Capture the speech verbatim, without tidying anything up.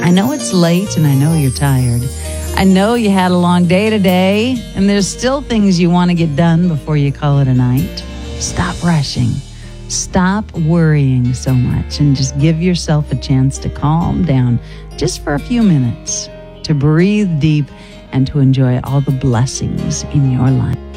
I know it's late and I know you're tired. I know you had a long day today and there's still things you want to get done before you call it a night. Stop rushing. Stop worrying so much and just give yourself a chance to calm down just for a few minutes, to breathe deep and to enjoy all the blessings in your life.